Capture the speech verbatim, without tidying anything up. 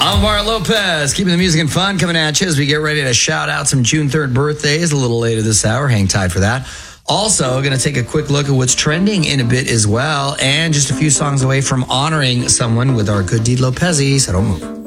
Alvaro Lopez, keeping the music and fun coming at you as we get ready to shout out some June third birthdays a little later this hour. Hang tight for that. Also, going to take a quick look at what's trending in a bit as well, and just a few songs away from honoring someone with our Good Deed Lopez, so don't move.